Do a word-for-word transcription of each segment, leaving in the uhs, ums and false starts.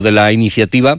de la iniciativa,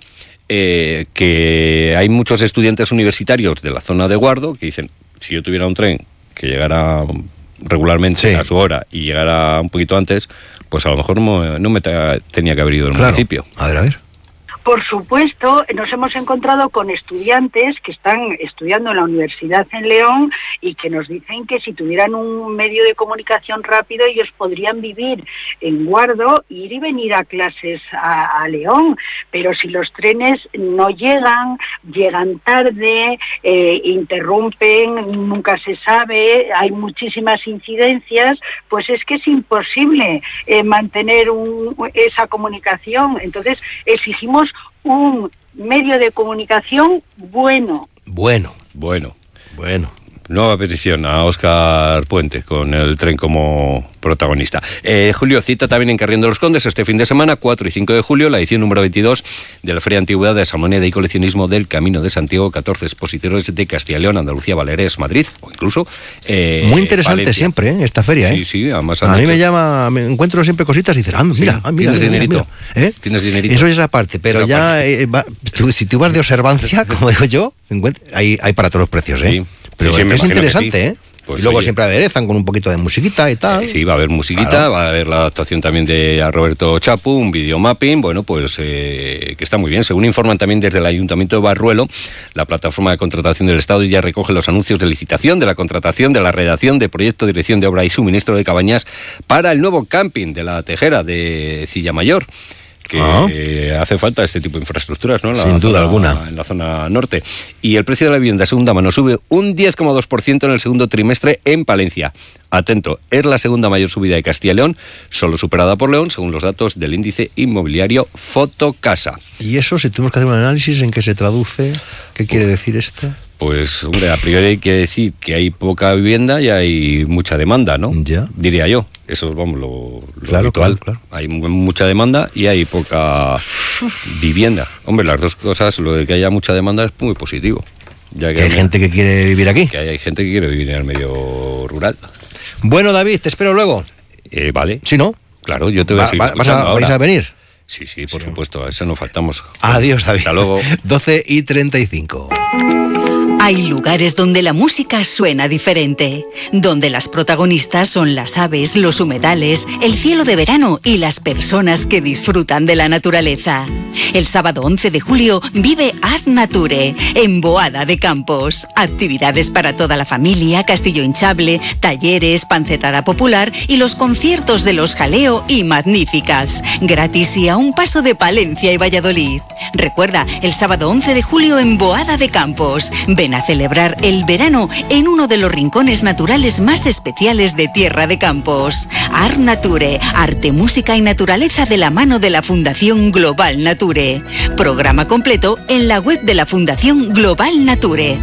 eh, que hay muchos estudiantes universitarios de la zona de Guardo que dicen, si yo tuviera un tren que llegara regularmente sí. a su hora y llegara un poquito antes, pues a lo mejor no, no me te, tenía que haber ido del claro. municipio. A ver, a ver. Por supuesto, nos hemos encontrado con estudiantes que están estudiando en la Universidad en León y que nos dicen que si tuvieran un medio de comunicación rápido ellos podrían vivir en Guardo, ir y venir a clases a, a León, pero si los trenes no llegan, llegan tarde, eh, interrumpen, nunca se sabe, hay muchísimas incidencias, pues es que es imposible eh, mantener un, esa comunicación. Entonces exigimos un medio de comunicación bueno. Bueno. Bueno. Bueno. Nueva petición a Óscar Puente, con el tren como protagonista. Eh, Julio, cita también en Carrión de los Condes este fin de semana, cuatro y cinco de julio, la edición número veintidós de la Feria de Antigüedades, Moneda y Coleccionismo del Camino de Santiago, catorce expositores de Castilla y León, Andalucía, Baleares, Madrid, o incluso eh, muy interesante Valencia. Siempre, ¿eh? Esta feria, ¿eh? Sí, sí, además a mí me llama, me encuentro siempre cositas y dices, ah, mira, sí, ah, mira, ¿tienes mira, dinerito? Mira, ¿eh? ¿Tienes dinerito? Eso es aparte, pero, pero ya, aparte. Eh, va, tú, si tú vas de observancia, como digo yo, hay, hay para todos los precios, ¿eh? Sí. Pero sí, sí, es interesante, sí. ¿eh? Pues y luego oye, siempre aderezan con un poquito de musiquita y tal. Eh, sí, va a haber musiquita, claro. Va a haber la adaptación también de a Roberto Chapu, un videomapping, bueno, pues eh, que está muy bien. Según informan también desde el Ayuntamiento de Barruelo, la plataforma de contratación del Estado ya recoge los anuncios de licitación, de la contratación, de la redacción de proyecto, dirección de obra y suministro de cabañas para el nuevo camping de la Tejera de Cilla Mayor. Que ah. eh, hace falta este tipo de infraestructuras, ¿no? En la Sin duda zona, alguna. En la zona norte. Y el precio de la vivienda de segunda mano sube un diez coma dos por ciento en el segundo trimestre en Palencia. Atento, es la segunda mayor subida de Castilla y León, solo superada por León, según los datos del índice inmobiliario Fotocasa. ¿Y eso, si tenemos que hacer un análisis en qué se traduce? ¿Qué quiere decir esto? Pues, hombre, a priori hay que decir que hay poca vivienda y hay mucha demanda, ¿no? Ya. Diría yo. Eso es, vamos, lo, lo claro, habitual. Claro, claro. Hay mucha demanda y hay poca vivienda. Hombre, las dos cosas, lo de que haya mucha demanda es muy positivo. Ya que, que hay hay gente que quiere vivir aquí. Que hay, hay gente que quiere vivir en el medio rural. Bueno, David, te espero luego. Eh, vale. ¿Sí, no? Claro, yo te voy a seguir va, escuchando vas a, ahora. ¿Vais a venir? Sí, sí, por sí. supuesto, a eso no faltamos. Adiós, David. Hasta luego. doce y treinta y cinco. Hay lugares donde la música suena diferente, donde las protagonistas son las aves, los humedales, el cielo de verano y las personas que disfrutan de la naturaleza. El sábado once de julio vive Art Nature en Boada de Campos. Actividades para toda la familia, castillo hinchable, talleres, pancetada popular y los conciertos de Los Jaleo y Magníficas. Gratis y a un paso de Palencia y Valladolid. Recuerda, el sábado once de julio en Boada de Campos. Ven a celebrar el verano en uno de los rincones naturales más especiales de Tierra de Campos. Art Nature, arte, música y naturaleza de la mano de la Fundación Global Nature. Programa completo en la web de la Fundación Global Nature.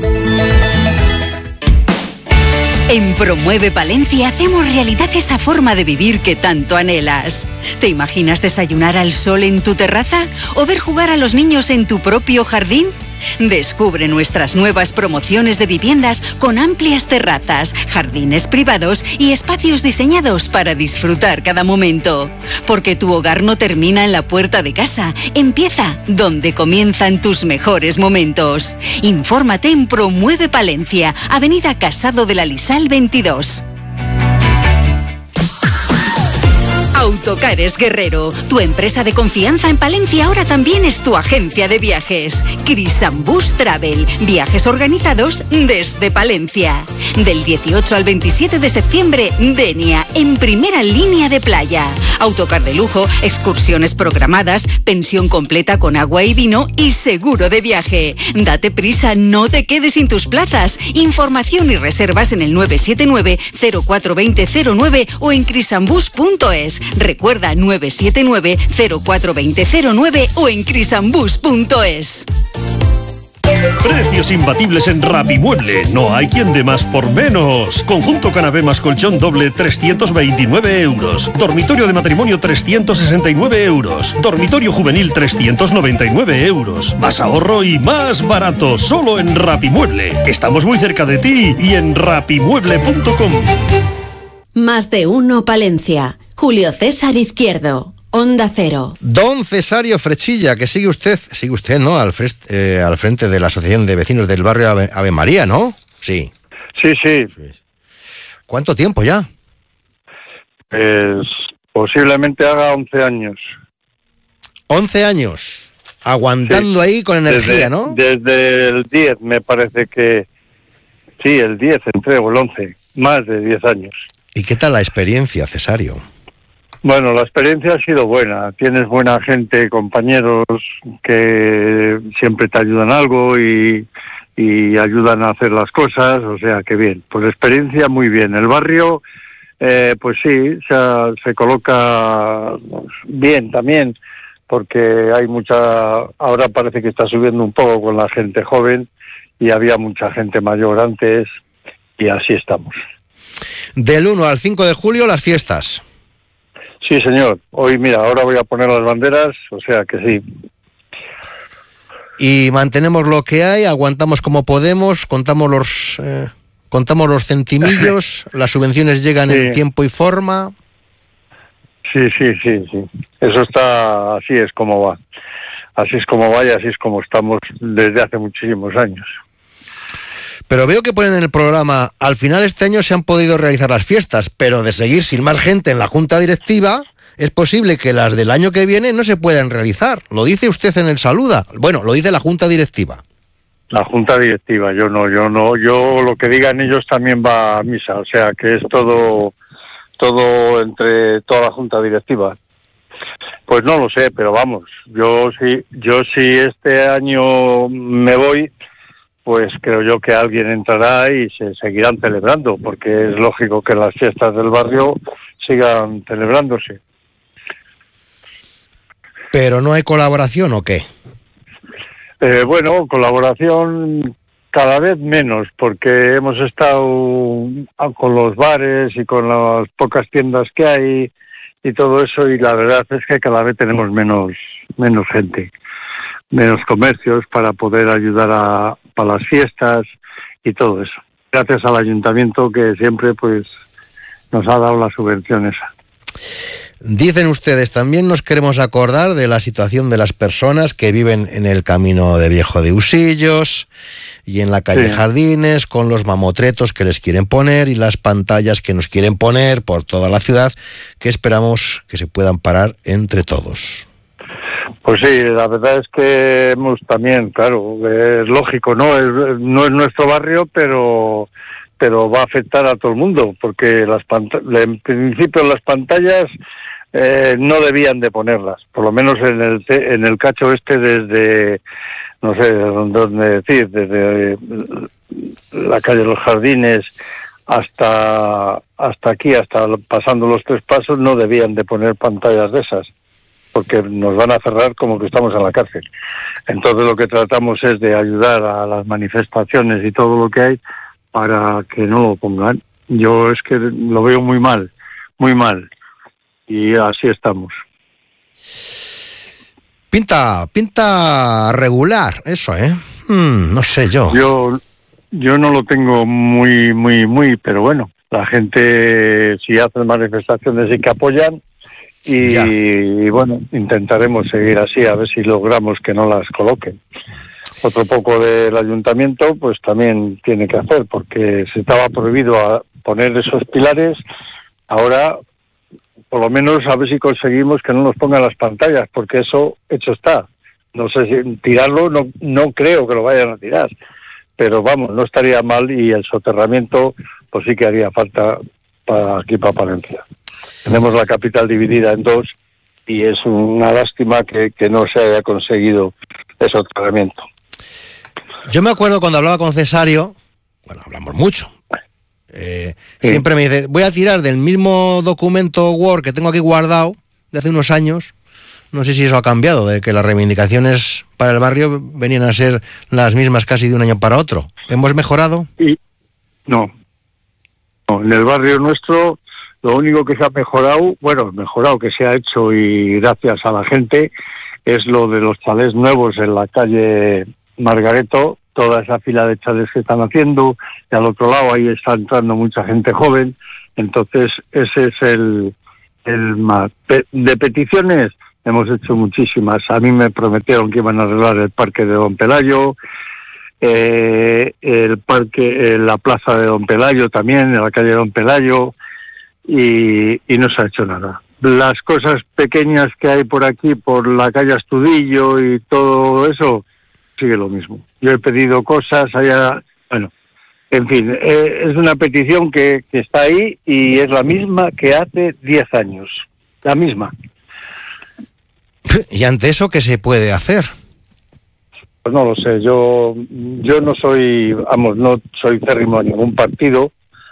En Promueve Palencia hacemos realidad esa forma de vivir que tanto anhelas. ¿Te imaginas desayunar al sol en tu terraza o ver jugar a los niños en tu propio jardín? Descubre nuestras nuevas promociones de viviendas con amplias terrazas, jardines privados y espacios diseñados para disfrutar cada momento. Porque tu hogar no termina en la puerta de casa, empieza donde comienzan tus mejores momentos. Infórmate en Promueve Palencia, Avenida Casado de la Lisal veintidós. Autocares Guerrero, tu empresa de confianza en Palencia ahora también es tu agencia de viajes. Crisambus Travel, viajes organizados desde Palencia. Del dieciocho al veintisiete de septiembre, Denia, en primera línea de playa. Autocar de lujo, excursiones programadas, pensión completa con agua y vino y seguro de viaje. Date prisa, no te quedes sin tus plazas. Información y reservas en el nueve siete nueve, cero cuatro dos cero cero nueve o en crisambus punto es. Recuerda nueve siete nueve, cero cuatro dos cero cero nueve o en crisambus punto es. Precios imbatibles en Rapimueble. No hay quien dé más por menos. Conjunto canapé más colchón doble trescientos veintinueve euros. Dormitorio de matrimonio trescientos sesenta y nueve euros. Dormitorio juvenil trescientos noventa y nueve euros. Más ahorro y más barato. Solo en Rapimueble. Estamos muy cerca de ti y en rapimueble punto com. Más de uno Palencia. Julio César Izquierdo. Onda Cero. Don Cesario Frechilla, que sigue usted, sigue usted, ¿no? Al, fre eh, al frente de la Asociación de Vecinos del Barrio Ave, Ave María, ¿no? Sí. Sí, sí. ¿Cuánto tiempo ya? Pues posiblemente haga once años. once años. Aguantando sí. ahí con energía, desde, ¿no? Desde el diez, me parece que... Sí, el diez entré, o el once. Más de diez años. ¿Y qué tal la experiencia, Cesario? Bueno, la experiencia ha sido buena. Tienes buena gente, compañeros que siempre te ayudan algo y, y ayudan a hacer las cosas, o sea que bien. Pues experiencia muy bien. El barrio, eh, pues sí, se, se coloca bien también, porque hay mucha... Ahora parece que está subiendo un poco con la gente joven y había mucha gente mayor antes y así estamos. Del uno al cinco de julio, las fiestas. Sí, señor. Hoy, mira, ahora voy a poner las banderas, o sea que sí. Y mantenemos lo que hay, aguantamos como podemos, contamos los eh, contamos los centimillos, las subvenciones llegan sí. en tiempo y forma. Sí, sí, sí, sí. Eso está, así es como va. Así es como va y así es como estamos desde hace muchísimos años. Pero veo que ponen en el programa, al final este año se han podido realizar las fiestas, pero de seguir sin más gente en la Junta Directiva, es posible que las del año que viene no se puedan realizar. Lo dice usted en el Saluda. Bueno, lo dice la Junta Directiva. La Junta Directiva, yo no, yo no, yo lo que digan ellos también va a misa, o sea que es todo, todo entre toda la Junta Directiva. Pues no lo sé, pero vamos, yo sí, yo sí este año me voy, pues creo yo que alguien entrará y se seguirán celebrando, porque es lógico que las fiestas del barrio sigan celebrándose. ¿Pero no hay colaboración o qué? Eh, bueno, colaboración cada vez menos, porque hemos estado con los bares y con las pocas tiendas que hay y todo eso, y la verdad es que cada vez tenemos menos, menos gente, menos comercios para poder ayudar a para las fiestas y todo eso. Gracias al ayuntamiento que siempre pues nos ha dado la subvención esa. Dicen ustedes, también nos queremos acordar de la situación de las personas que viven en el camino de Viejo de Usillos y en la calle sí. Jardines, con los mamotretos que les quieren poner y las pantallas que nos quieren poner por toda la ciudad, que esperamos que se puedan parar entre todos. Pues sí, la verdad es que hemos también, claro, es lógico, ¿no? Es, no es nuestro barrio, pero pero va a afectar a todo el mundo, porque las en principio las pantallas eh, no debían de ponerlas, por lo menos en el en el cacho este desde, no sé dónde decir, desde la calle de los Jardines hasta hasta aquí, hasta pasando los Tres Pasos, no debían de poner pantallas de esas, porque nos van a cerrar como que estamos en la cárcel. Entonces lo que tratamos es de ayudar a las manifestaciones y todo lo que hay para que no lo pongan. Yo es que lo veo muy mal, muy mal, y así estamos. Pinta, pinta regular eso, ¿eh? Mm, no sé yo. Yo, yo no lo tengo muy, muy, muy, pero bueno, la gente si hacen manifestaciones y que apoyan, y, y bueno, intentaremos seguir así, a ver si logramos que no las coloquen. Otro poco del ayuntamiento pues también tiene que hacer, porque se estaba prohibido a poner esos pilares. Ahora por lo menos a ver si conseguimos que no nos pongan las pantallas, porque eso hecho está. No sé si tirarlo, no no creo que lo vayan a tirar, pero vamos, no estaría mal, y el soterramiento pues sí que haría falta para aquí, para Palencia. Tenemos la capital dividida en dos y es una lástima que, que no se haya conseguido ese soterramiento. Yo me acuerdo cuando hablaba con Cesario, bueno, hablamos mucho, eh, sí. siempre me dice, voy a tirar del mismo documento Word que tengo aquí guardado de hace unos años. No sé si eso ha cambiado, de que las reivindicaciones para el barrio venían a ser las mismas casi de un año para otro. ¿Hemos mejorado? Y no, no, en el barrio nuestro lo único que se ha mejorado, bueno, mejorado que se ha hecho y gracias a la gente, es lo de los chalés nuevos en la calle Margareto, toda esa fila de chalés que están haciendo, y al otro lado ahí está entrando mucha gente joven. Entonces ese es el el más. De peticiones hemos hecho muchísimas. A mí me prometieron que iban a arreglar el parque de Don Pelayo, eh, el parque, eh, la plaza de Don Pelayo también, en la calle de Don Pelayo, y, y no se ha hecho nada. Las cosas pequeñas que hay por aquí, por la calle Astudillo y todo eso, sigue lo mismo. Yo he pedido cosas allá, bueno, en fin, eh, es una petición que, que está ahí y es la misma que hace diez años, la misma. ¿Y ante eso qué se puede hacer? Pues no lo sé, yo yo no soy, vamos, no soy férrimo a ningún partido,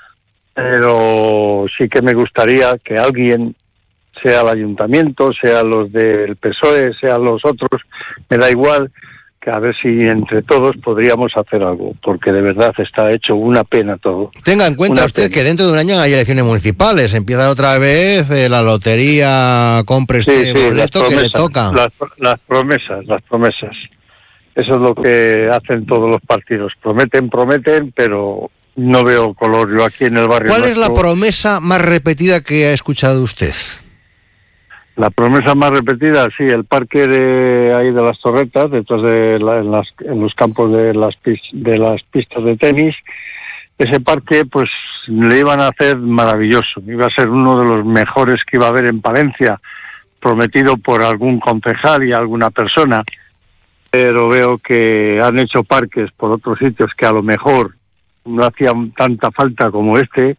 pero sí que me gustaría que alguien, sea el ayuntamiento, sea los del P S O E, sea los otros, me da igual, que a ver si entre todos podríamos hacer algo, porque de verdad está hecho una pena todo. Tenga en cuenta Una usted pena. que dentro de un año hay elecciones municipales, empieza otra vez eh, la lotería, compre este Sí, sí, las boleto que le promesas, toca. las, las promesas, las promesas. Eso es lo que hacen todos los partidos. Prometen, prometen, pero no veo color yo aquí en el barrio. ¿Cuál es la nuestro. promesa más repetida que ha escuchado usted? La promesa más repetida, sí, el parque de ahí de las Torretas, detrás de la, en, las, en los campos de las pis, de las pistas de tenis. Ese parque, pues, le iban a hacer maravilloso. Iba a ser uno de los mejores que iba a haber en Palencia, prometido por algún concejal y alguna persona. Pero veo que han hecho parques por otros sitios que a lo mejor no hacían tanta falta como este,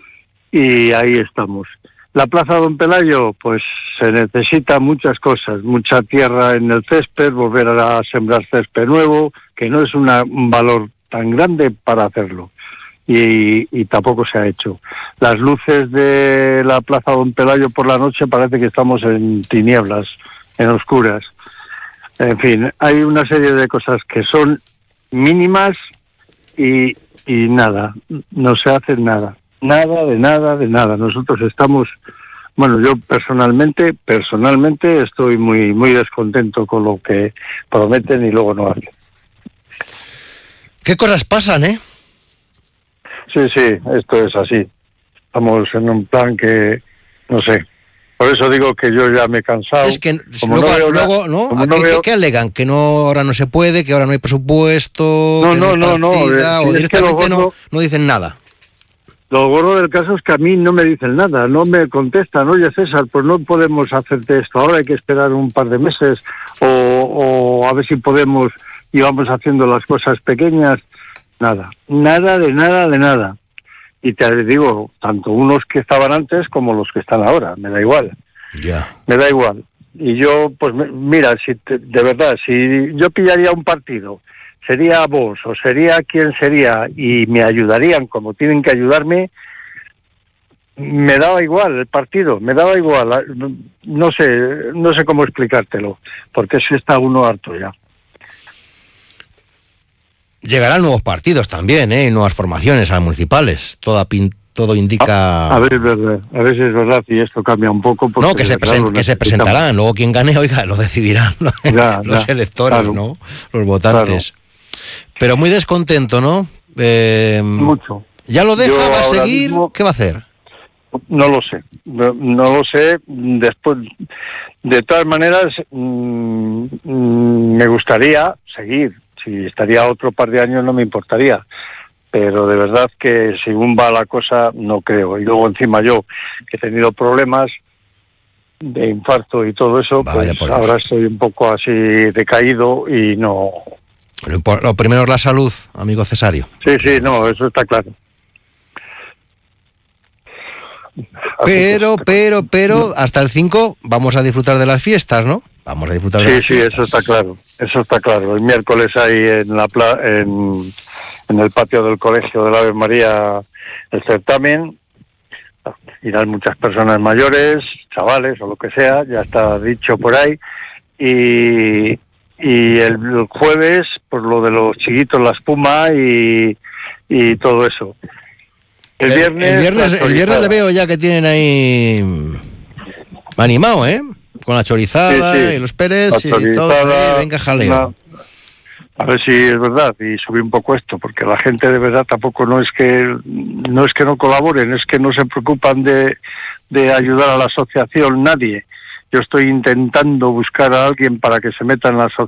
y ahí estamos. La Plaza Don Pelayo, pues se necesita muchas cosas, mucha tierra en el césped, volver a sembrar césped nuevo, que no es una, un valor tan grande para hacerlo, y, y tampoco se ha hecho. Las luces de la Plaza Don Pelayo por la noche parece que estamos en tinieblas, en oscuras. En fin, hay una serie de cosas que son mínimas y, y nada, no se hace nada. Nada, de nada, de nada. Nosotros estamos, bueno, yo personalmente, personalmente estoy muy, muy descontento con lo que prometen y luego no hacen. ¿Qué cosas pasan, eh? Sí, sí, esto es así. Estamos en un plan que, no sé. Por eso digo que yo ya me he cansado. Es que como luego, no veo luego la- ¿no? como ¿A no qué, veo- qué alegan? Que no ahora no se puede, que ahora no hay presupuesto, No, que no, es no, no, partida, eh, o sí, es que directamente lo no, gordo- no dicen nada. Lo gordo del caso es que a mí no me dicen nada, no me contestan. Oye, César, pues no podemos hacerte esto ahora, hay que esperar un par de meses, o, o a ver si podemos y vamos haciendo las cosas pequeñas. Nada, nada de nada de nada. Y te digo, tanto unos que estaban antes como los que están ahora, me da igual, Ya. me da igual. Y yo, pues me- mira, si te- de verdad, si yo pillaría un partido, sería vos o sería quien sería y me ayudarían como tienen que ayudarme, me daba igual el partido, me daba igual, no sé, no sé cómo explicártelo, porque si está uno harto ya. Llegarán nuevos partidos también, ¿eh? Y nuevas formaciones a las municipales. Toda pin- todo indica... A ver, es verdad, a ver si es verdad y esto cambia un poco. Porque no, que se, de verdad presen- lo que se necesitamos. presentarán. Luego quien gane, oiga, lo decidirán, ¿no? Ya, los ya, electores, claro. ¿no? Los votantes. Pero muy descontento, ¿no? Eh, Mucho. ¿Ya lo deja? Yo ¿Va a ahora seguir? mismo- ¿Qué va a hacer? No lo sé, no, no lo sé. Después, de todas maneras, mmm, mmm, me gustaría seguir. Si estaría otro par de años no me importaría. Pero de verdad que según va la cosa, no creo. Y luego encima yo, que he tenido problemas de infarto y todo eso, Vaya pues por ahora Dios. estoy un poco así decaído y no... Lo, impor- lo primero es la salud, amigo Cesario. Sí, sí, no, eso está claro. Así Pero, que- pero, pero, hasta el cinco vamos a disfrutar de las fiestas, ¿no? Vamos a disfrutar de Sí, las sí, fiestas. eso está claro, eso está claro. El miércoles hay en la pla en, en el patio del colegio de la Ave María el certamen. Irán muchas personas mayores, chavales o lo que sea, ya está dicho por ahí. Y, y el, el jueves, por lo de los chiquitos, la espuma y, y todo eso. El viernes, el viernes, la el viernes chorizada. le veo ya que tienen ahí animado, ¿eh? Con la chorizada Sí, sí. y los Pérez La y todo. chorizada, ahí, venga, jaleo. una- A ver si es verdad y subir un poco esto, porque la gente de verdad tampoco no es que no es que no colaboren, es que no se preocupan de, de ayudar a la asociación nadie. Yo estoy intentando buscar a alguien para que se meta en la asociación